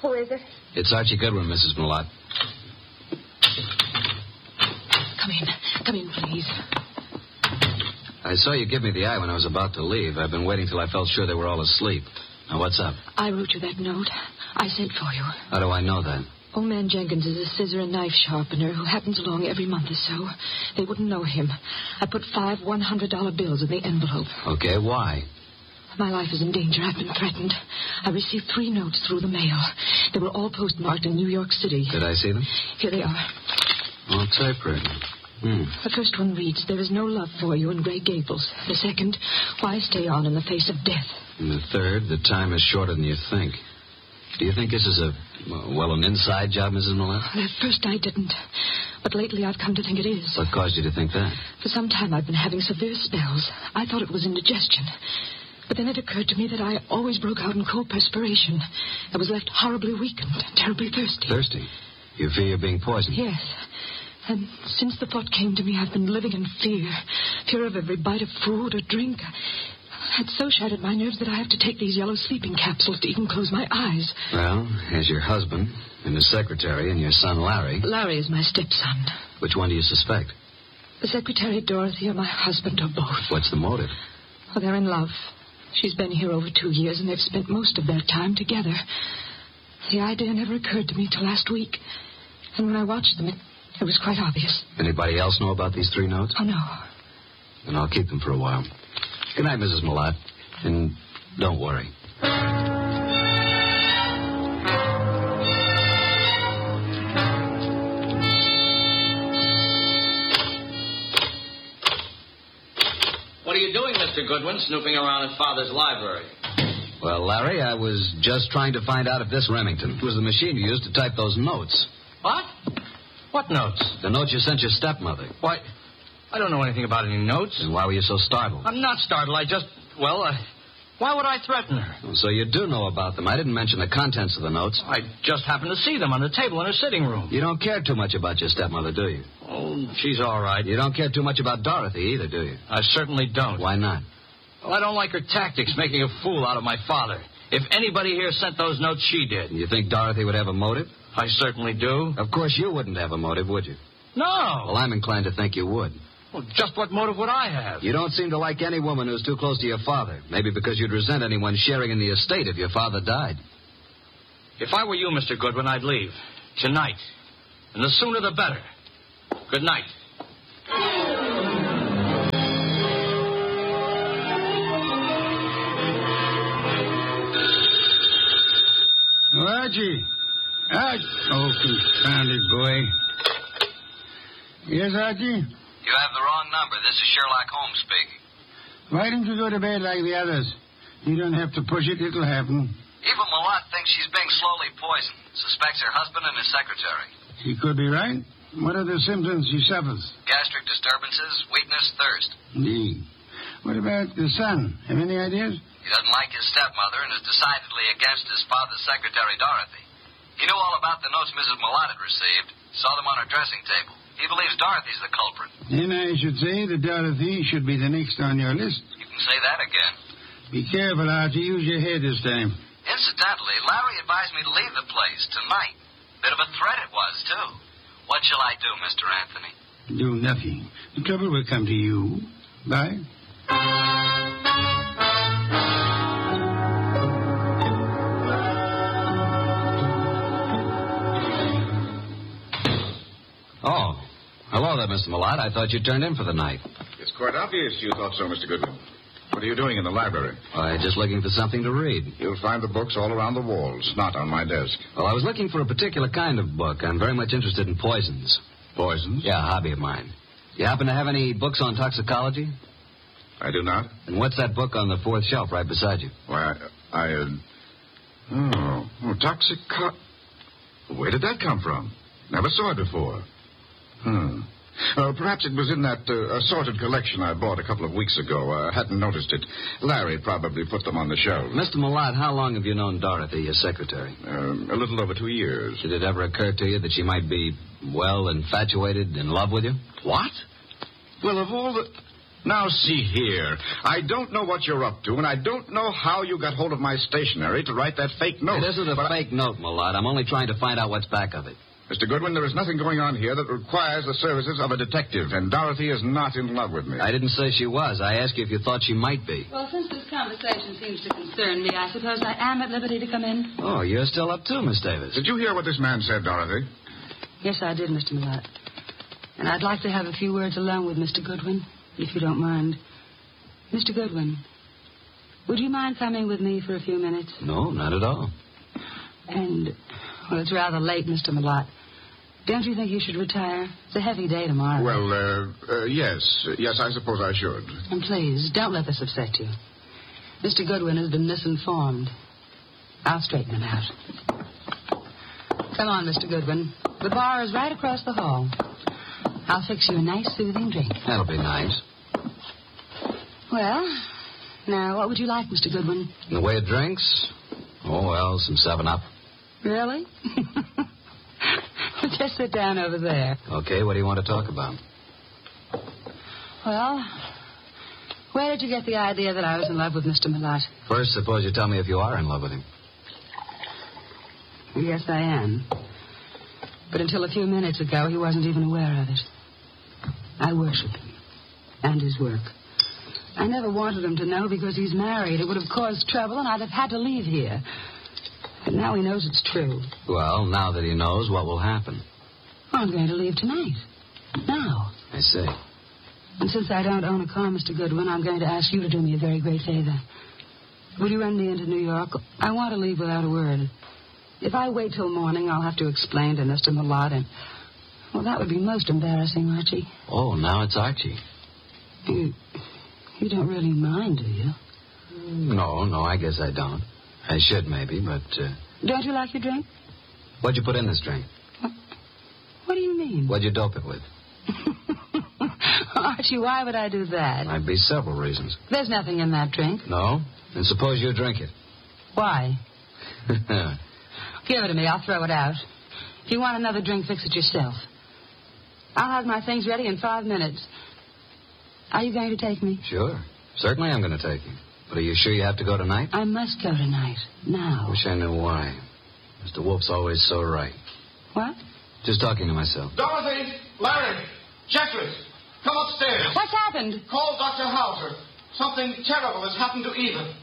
Who is it? It's Archie Goodwin, Mrs. Millot. Come in, please. I saw you give me the eye when I was about to leave. I've been waiting till I felt sure they were all asleep. Now, what's up? I wrote you that note. I sent for you. How do I know that? Old man Jenkins is a scissor and knife sharpener who happens along every month or so. They wouldn't know him. I put 5 $100 bills in the envelope. Okay, why? My life is in danger. I've been threatened. I received 3 notes through the mail. They were all postmarked in New York City. Did I see them? Here they are. Oh, typewritten. The first one reads, "There is no love for you in Grey Gables." The second, "Why stay on in the face of death?" And the third, "The time is shorter than you think." Do you think this is an inside job, Mrs. Millot? At first I didn't. But lately I've come to think it is. What caused you to think that? For some time I've been having severe spells. I thought it was indigestion. But then it occurred to me that I always broke out in cold perspiration. I was left horribly weak and terribly thirsty. Thirsty? You fear you're being poisoned? Yes. And since the thought came to me, I've been living in fear. Fear of every bite of food or drink. It's so shattered my nerves that I have to take these yellow sleeping capsules to even close my eyes. Well, as your husband and his secretary and your son Larry... Larry is my stepson. Which one do you suspect? The secretary, Dorothy, or my husband, or both. What's the motive? Well, they're in love. She's been here over 2 years, and they've spent most of their time together. The idea never occurred to me till last week. And when I watched them, it was quite obvious. Anybody else know about these 3 notes? Oh, no. Then I'll keep them for a while. Good night, Mrs. Millot. And don't worry. What are you doing, Mr. Goodwin, snooping around his father's library? Well, Larry, I was just trying to find out if this Remington was the machine you used to type those notes. What? What notes? The notes you sent your stepmother. Why, I don't know anything about any notes. And why were you so startled? I'm not startled. Why would I threaten her? Oh, so you do know about them. I didn't mention the contents of the notes. I just happened to see them on the table in her sitting room. You don't care too much about your stepmother, do you? Oh, she's all right. You don't care too much about Dorothy either, do you? I certainly don't. Why not? Well, I don't like her tactics, making a fool out of my father. If anybody here sent those notes, she did. You think Dorothy would have a motive? I certainly do. Of course you wouldn't have a motive, would you? No. Well, I'm inclined to think you would. Well, just what motive would I have? You don't seem to like any woman who's too close to your father. Maybe because you'd resent anyone sharing in the estate if your father died. If I were you, Mr. Goodwin, I'd leave. Tonight. And the sooner the better. Good night. Oh, Archie. Oh, confounded boy. Yes, Archie? You have the wrong number. This is Sherlock Holmes speaking. Why don't you go to bed like the others? You don't have to push it. It'll happen. Eva Millot thinks she's being slowly poisoned. Suspects her husband and his secretary. She could be right. What are the symptoms she suffers? Gastric disturbances, weakness, thirst. Indeed. What about the son? Have any ideas? He doesn't like his stepmother and is decidedly against his father's secretary, Dorothy. He knew all about the notes Mrs. Millot had received. Saw them on her dressing table. He believes Dorothy's the culprit. Then I should say that Dorothy should be the next on your list. You can say that again. Be careful, Archie. Use your head this time. Incidentally, Larry advised me to leave the place tonight. Bit of a threat it was, too. What shall I do, Mr. Anthony? Do nothing. The trouble will come to you. Bye. Oh. Hello there, Mr. Millot. I thought you turned in for the night. It's quite obvious you thought so, Mr. Goodwin. What are you doing in the library? Why, just looking for something to read. You'll find the books all around the walls, not on my desk. Well, I was looking for a particular kind of book. I'm very much interested in poisons. Poisons? Yeah, a hobby of mine. You happen to have any books on toxicology? I do not. And what's that book on the 4th shelf right beside you? Why, Where did that come from? Never saw it before. Perhaps it was in that assorted collection I bought a couple of weeks ago. I hadn't noticed it. Larry probably put them on the shelf. Mr. Millot, how long have you known Dorothy, your secretary? A little over 2 years. Did it ever occur to you that she might be, infatuated, in love with you? What? Well, of all the... Now, see here. I don't know what you're up to, and I don't know how you got hold of my stationery to write that fake note. It isn't a fake note, Millard. I'm only trying to find out what's back of it. Mr. Goodwin, there is nothing going on here that requires the services of a detective, and Dorothy is not in love with me. I didn't say she was. I asked you if you thought she might be. Well, since this conversation seems to concern me, I suppose I am at liberty to come in. Oh, you're still up too, Miss Davis. Did you hear what this man said, Dorothy? Yes, I did, Mr. Millard. And I'd like to have a few words alone with Mr. Goodwin, if you don't mind. Mr. Goodwin, would you mind coming with me for a few minutes? No, not at all. And, well, it's rather late, Mr. Millard. Don't you think you should retire? It's a heavy day tomorrow. Well, yes. Yes, I suppose I should. And please, don't let this upset you. Mr. Goodwin has been misinformed. I'll straighten him out. Come on, Mr. Goodwin. The bar is right across the hall. I'll fix you a nice, soothing drink. That'll be nice. Well, now, what would you like, Mr. Goodwin? In the way of drinks? Oh, well, some 7-Up. Really? Just sit down over there. Okay, what do you want to talk about? Well, where did you get the idea that I was in love with Mr. Millard? First, suppose you tell me if you are in love with him. Yes, I am. But until a few minutes ago, he wasn't even aware of it. I worship him and his work. I never wanted him to know because he's married. It would have caused trouble, and I'd have had to leave here. But now he knows it's true. Well, now that he knows, what will happen? I'm going to leave tonight. Now. I see. And since I don't own a car, Mr. Goodwin, I'm going to ask you to do me a very great favor. Will you run me into New York? I want to leave without a word. If I wait till morning, I'll have to explain to Mr. Millard, and, well, that would be most embarrassing, Archie. Oh, now it's Archie. You don't really mind, do you? No, I guess I don't. I should, maybe, but... Don't you like your drink? What'd you put in this drink? What do you mean? What'd you dope it with? Archie, why would I do that? Might be several reasons. There's nothing in that drink. No? Then suppose you drink it. Why? Give it to me. I'll throw it out. If you want another drink, fix it yourself. I'll have my things ready in 5 minutes. Are you going to take me? Sure. Certainly I'm going to take you. But are you sure you have to go tonight? I must go tonight. Now. Wish I knew why. Mr. Wolf's always so right. What? Just talking to myself. Dorothy! Larry! Jeffries! Come upstairs. What's happened? Call Dr. Hauser. Something terrible has happened to Eva.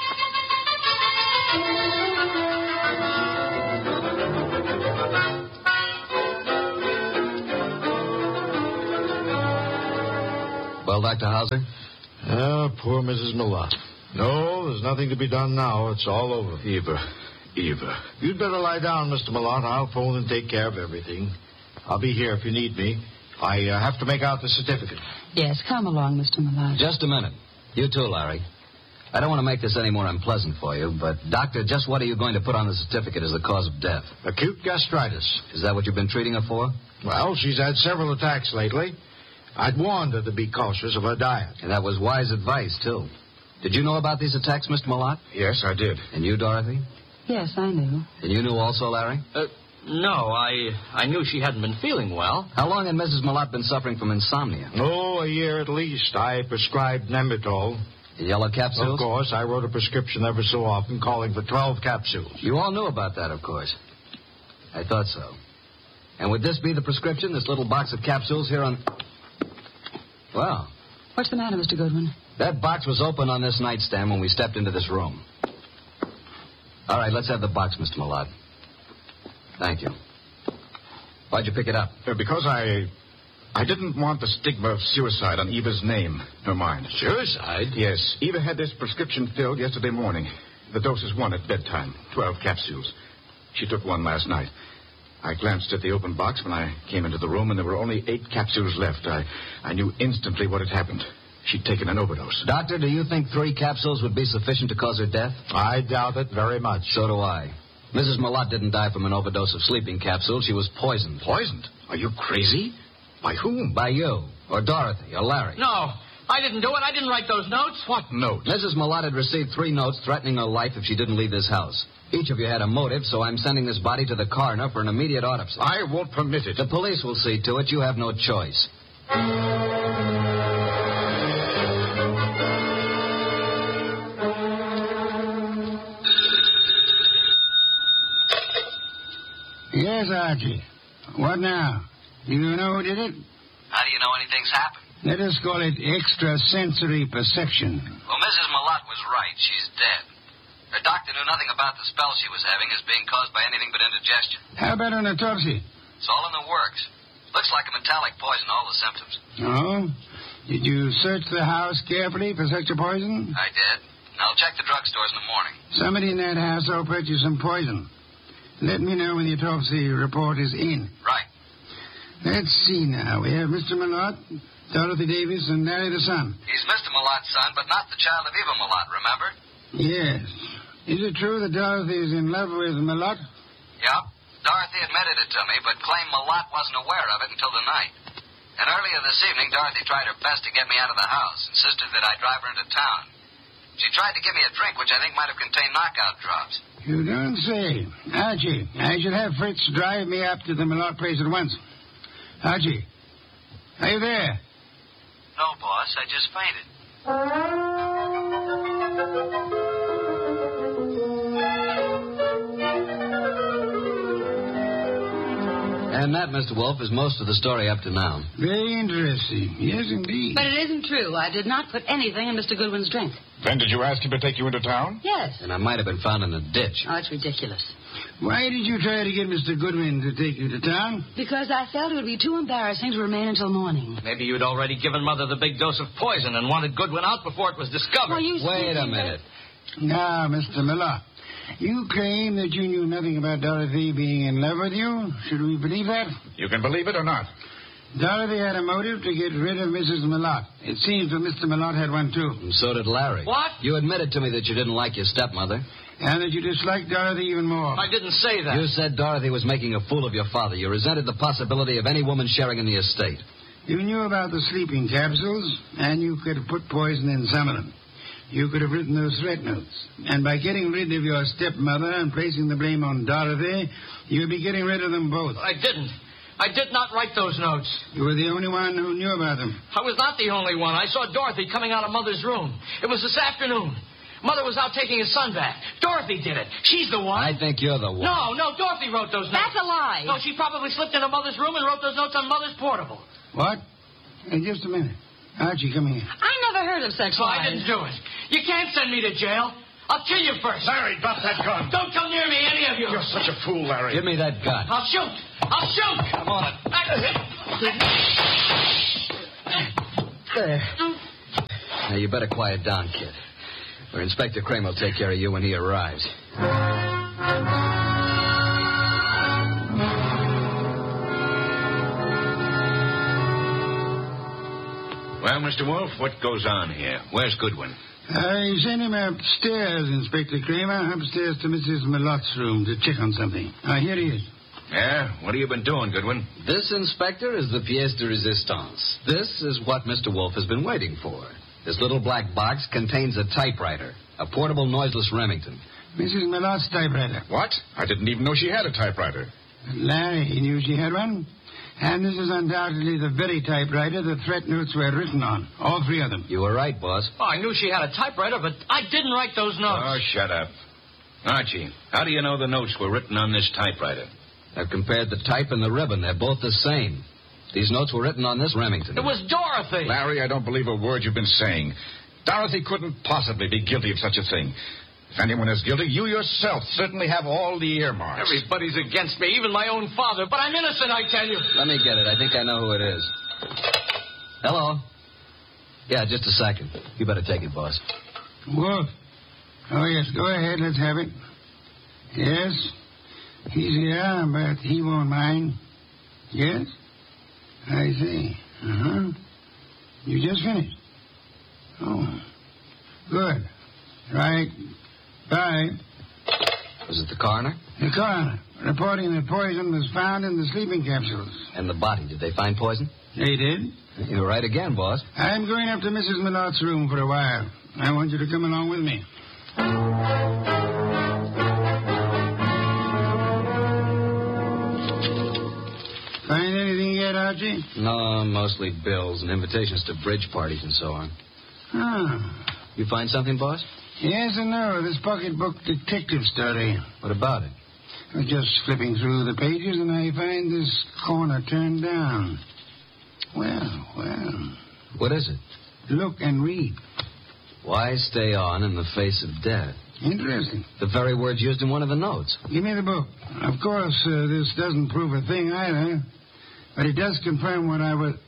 Well, Dr. Hauser? Poor Mrs. Millard. No, there's nothing to be done now. It's all over. Eva. You'd better lie down, Mr. Millard. I'll phone and take care of everything. I'll be here if you need me. I have to make out the certificate. Yes, come along, Mr. Millard. Just a minute. You too, Larry. I don't want to make this any more unpleasant for you, but, Doctor, just what are you going to put on the certificate as the cause of death? Acute gastritis. Is that what you've been treating her for? Well, she's had several attacks lately. I'd warned her to be cautious of her diet. And that was wise advice, too. Did you know about these attacks, Mr. Millard? Yes, I did. And you, Dorothy? Yes, I knew. And you knew also, Larry? No, I knew she hadn't been feeling well. How long had Mrs. Millard been suffering from insomnia? Oh, a year at least. I prescribed Nemitol. The yellow capsules? Of course. I wrote a prescription ever so often calling for 12 capsules. You all knew about that, of course. I thought so. And would this be the prescription, this little box of capsules here on... Well... What's the matter, Mr. Goodwin? That box was open on this nightstand when we stepped into this room. All right, let's have the box, Mr. Millard. Thank you. Why'd you pick it up? Because I didn't want the stigma of suicide on Eva's name, or mine. Suicide? Yes. Eva had this prescription filled yesterday morning. The dose is 1 at bedtime, 12 capsules. She took 1 last night. I glanced at the open box when I came into the room, and there were only 8 capsules left. I knew instantly what had happened. She'd taken an overdose. Doctor, do you think 3 capsules would be sufficient to cause her death? I doubt it very much. So do I. Mrs. Millard didn't die from an overdose of sleeping capsules. She was poisoned. Poisoned? Are you crazy? By whom? By you, or Dorothy, or Larry. No, I didn't do it. I didn't write those notes. What notes? Mrs. Millard had received 3 notes threatening her life if she didn't leave this house. Each of you had a motive, so I'm sending this body to the coroner for an immediate autopsy. I won't permit it. The police will see to it. You have no choice. Yes, Archie. What now? Do you know who did it? How do you know anything's happened? Let us call it extrasensory perception. Well, Mrs. Malott was right. She's dead. Her doctor knew nothing about the spell she was having as being caused by anything but indigestion. How about an autopsy? It's all in the works. Looks like a metallic poison, all the symptoms. Oh? Did you search the house carefully for such a poison? I did. And I'll check the drugstores in the morning. Somebody in that house will purchase some poison. Let me know when the autopsy report is in. Right. Let's see now. We have Mr. Malott, Dorothy Davis, and Larry the son. He's Mr. Malott's son, but not the child of Eva Malott, remember? Yes. Is it true that Dorothy is in love with Malott? Yep. Dorothy admitted it to me, but claimed Malott wasn't aware of it until the night. And earlier this evening, Dorothy tried her best to get me out of the house, insisted that I drive her into town. She tried to give me a drink, which I think might have contained knockout drops. You don't say. Archie, I should have Fritz drive me up to the Malott place at once. Archie, are you there? No, boss. I just fainted. And that, Mr. Wolf, is most of the story up to now. Very interesting. Yes, indeed. But it isn't true. I did not put anything in Mr. Goodwin's drink. Then did you ask him to take you into town? Yes. And I might have been found in a ditch. Oh, it's ridiculous. Why did you try to get Mr. Goodwin to take you to town? Because I felt it would be too embarrassing to remain until morning. Maybe you'd already given Mother the big dose of poison and wanted Goodwin out before it was discovered. Well, Wait a minute. Now, Mr. Miller, you claim that you knew nothing about Dorothy being in love with you. Should we believe that? You can believe it or not. Dorothy had a motive to get rid of Mrs. Malott. It seems that Mr. Malott had one, too. And so did Larry. What? You admitted to me that you didn't like your stepmother. And that you disliked Dorothy even more. I didn't say that. You said Dorothy was making a fool of your father. You resented the possibility of any woman sharing in the estate. You knew about the sleeping capsules, and you could have put poison in some of them. You could have written those threat notes. And by getting rid of your stepmother and placing the blame on Dorothy, you'd be getting rid of them both. I didn't. I did not write those notes. You were the only one who knew about them. I was not the only one. I saw Dorothy coming out of Mother's room. It was this afternoon. Mother was out taking his son back. Dorothy did it. She's the one. I think you're the one. No, Dorothy wrote those notes. That's a lie. No, she probably slipped into Mother's room and wrote those notes on Mother's portable. What? Hey, just a minute. Archie, come here. I never heard of such So lies. I didn't do it. You can't send me to jail. I'll kill you first. Larry, drop that gun. Don't come near me, any of you. You're such a fool, Larry. Give me that gun. I'll shoot. I'll shoot. Come on. There. Now, you better quiet down, kid. Or Inspector Kramer will take care of you when he arrives. Well, Mr. Wolf, what goes on here? Where's Goodwin? I sent him upstairs, Inspector Kramer, upstairs to Mrs. Malott's room to check on something. Here he is. Yeah? What have you been doing, Goodwin? This, Inspector, is the pièce de résistance. This is what Mr. Wolf has been waiting for. This little black box contains a typewriter, a portable noiseless Remington. Mrs. Malott's typewriter. What? I didn't even know she had a typewriter. Larry knew she had one. And this is undoubtedly the very typewriter the threat notes were written on. All three of them. You were right, boss. Oh, I knew she had a typewriter, but I didn't write those notes. Oh, shut up. Archie, how do you know the notes were written on this typewriter? I've compared the type and the ribbon. They're both the same. These notes were written on this Remington. It was Dorothy. Larry, I don't believe a word you've been saying. Dorothy couldn't possibly be guilty of such a thing. If anyone is guilty, you yourself certainly have all the earmarks. Everybody's against me, even my own father. But I'm innocent, I tell you. Let me get it. I think I know who it is. Hello? Yeah, just a second. You better take it, boss. Wolf. Oh, yes, go ahead. Let's have it. Yes? He's here, but he won't mind. Yes? I see. Uh-huh. You just finished? Oh. Good. Right. Bye. Was it the coroner? The coroner, reporting that poison was found in the sleeping capsules. And the body. Did they find poison? They did. You're right again, boss. I'm going up to Mrs. Malott's room for a while. I want you to come along with me. Find anything yet, Archie? No, mostly bills and invitations to bridge parties and so on. Ah. You find something, boss? Yes and no. This pocketbook detective story. What about it? I was just flipping through the pages, and I find this corner turned down. Well. What is it? Look and read. Why stay on in the face of death? Interesting. The very words used in one of the notes. Give me the book. Of course, this doesn't prove a thing either, but it does confirm what I was...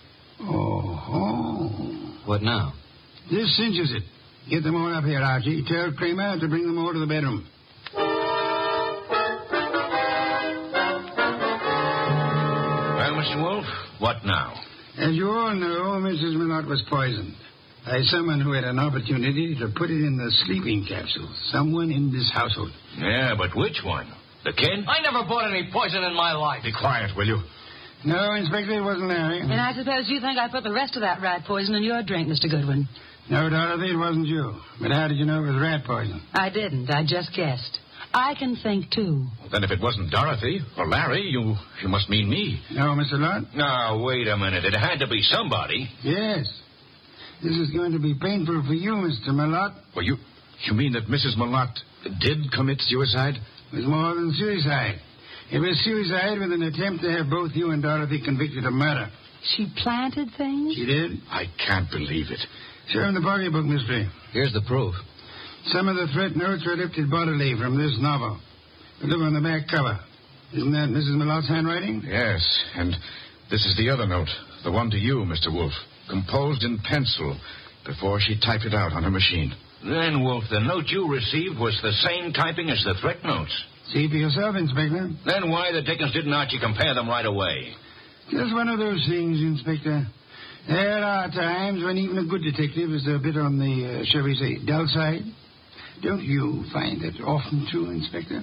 Oh. What now? This cinches it. Get them all up here, Archie. Tell Kramer to bring them all to the bedroom. Well, Mr. Wolf, what now? As you all know, Mrs. Minot was poisoned by someone who had an opportunity to put it in the sleeping capsule. Someone in this household. Yeah, but which one? The kid? I never bought any poison in my life. Be quiet, will you? No, Inspector, it wasn't Larry. And I suppose you think I put the rest of that rat poison in your drink, Mr. Goodwin. No, Dorothy, it wasn't you. But how did you know it was rat poison? I didn't. I just guessed. I can think, too. Then if it wasn't Dorothy or Larry, you must mean me. No, Mr. Lott? Now, wait a minute. It had to be somebody. Yes. This is going to be painful for you, Mr. Malott. Well, you mean that Mrs. Malott did commit suicide? It was more than suicide. It was suicide with an attempt to have both you and Dorothy convicted of murder. She planted things? She did? I can't believe it. Show him the pocketbook, mystery. Here's the proof. Some of the threat notes were lifted bodily from this novel. But look on the back cover. Isn't that Mrs. Malott's handwriting? Yes, and this is the other note, the one to you, Mr. Wolf, composed in pencil before she typed it out on her machine. Then, Wolf, the note you received was the same typing as the threat notes. See for yourself, Inspector. Then why the dickens didn't Archie compare them right away? Just one of those things, Inspector. There are times when even a good detective is a bit on the, shall we say, dull side. Don't you find that often true, Inspector?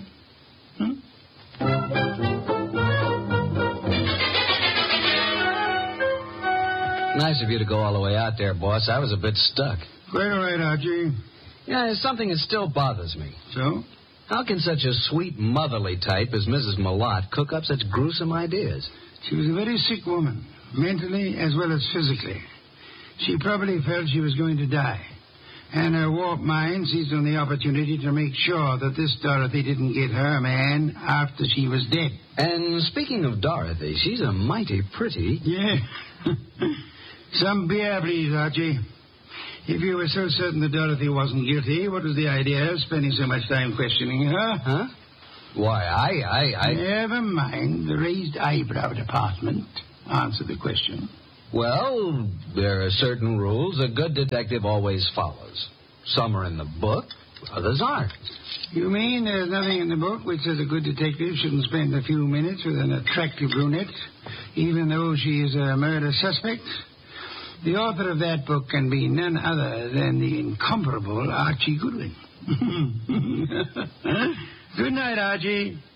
Nice of you to go all the way out there, boss. I was a bit stuck. Quite all right, Archie. Yeah, there's something that still bothers me. So? How can such a sweet, motherly type as Mrs. Malott cook up such gruesome ideas? She was a very sick woman, mentally as well as physically. She probably felt she was going to die. And her warped mind seized on the opportunity to make sure that this Dorothy didn't get her man after she was dead. And speaking of Dorothy, she's a mighty pretty... Yeah. Some beer, please, Archie. If you were so certain that Dorothy wasn't guilty, what was the idea of spending so much time questioning her? Huh? Why, I... Never mind the raised eyebrow department. Answer the question. Well, there are certain rules a good detective always follows. Some are in the book, others aren't. You mean there's nothing in the book which says a good detective shouldn't spend a few minutes with an attractive brunette, even though she is a murder suspect? The author of that book can be none other than the incomparable Archie Goodwin. Good night, Archie.